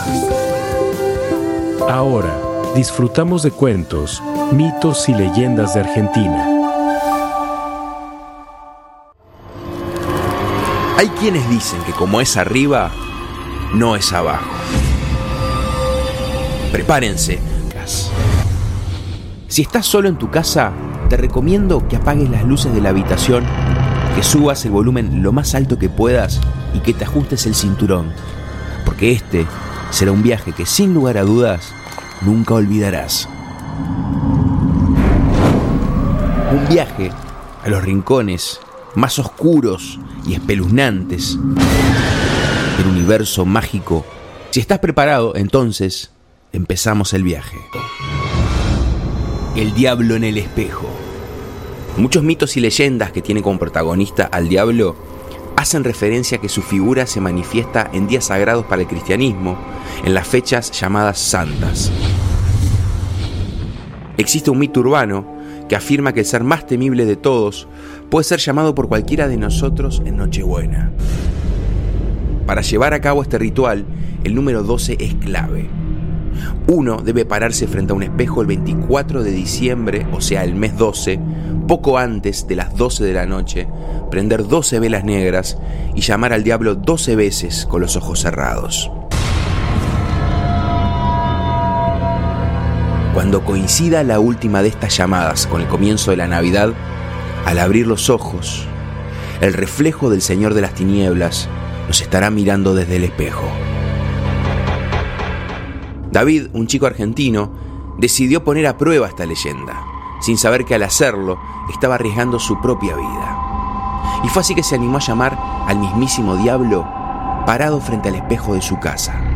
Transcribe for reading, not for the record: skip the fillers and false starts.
Ahora, disfrutamos de cuentos, mitos y leyendas de Argentina. Hay quienes dicen que como es arriba, no es abajo. Prepárense. Si estás solo en tu casa, te recomiendo que apagues las luces de la habitación, que subas el volumen lo más alto que puedas y que te ajustes el cinturón, porque este será un viaje que sin lugar a dudas nunca olvidarás. Un viaje a los rincones más oscuros y espeluznantes del universo mágico. Si estás preparado, entonces empezamos el viaje. El diablo en el espejo. Muchos mitos y leyendas que tienen como protagonista al diablo hacen referencia a que su figura se manifiesta en días sagrados para el cristianismo, en las fechas llamadas santas. Existe un mito urbano que afirma que el ser más temible de todos puede ser llamado por cualquiera de nosotros en Nochebuena. Para llevar a cabo este ritual, el número 12 es clave. Uno debe pararse frente a un espejo el 24 de diciembre, o sea, el mes 12, poco antes de las 12 de la noche, prender 12 velas negras y llamar al diablo 12 veces con los ojos cerrados. Cuando coincida la última de estas llamadas con el comienzo de la Navidad, al abrir los ojos, el reflejo del Señor de las Tinieblas nos estará mirando desde el espejo. David, un chico argentino, decidió poner a prueba esta leyenda, sin saber que al hacerlo estaba arriesgando su propia vida. Y fue así que se animó a llamar al mismísimo diablo parado frente al espejo de su casa.